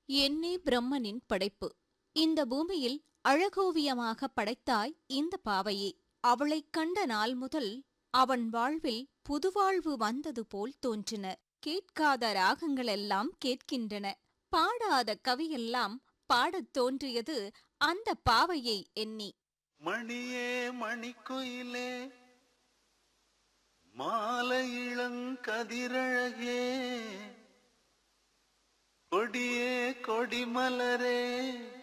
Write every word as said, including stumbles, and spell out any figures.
என்னே பிரம்மனின் படைப்பு. இந்த பூமியில் அழகோவியமாக படைத்தாய் இந்த பாவையே. அவளைக் கண்ட நாள் முதல் அவன் வாழ்வில் புதுவாழ்வு வந்தது போல் தோன்றின. கேட்காத ராகங்களெல்லாம் கேட்கின்றன. பாடாத கவியெல்லாம் பாடத் தோன்றியது அந்த பாவையை எண்ணி. மணியே மணிக்குயிலே மாலை இளங்கதிரழகே, கொடியே கொடிமலரே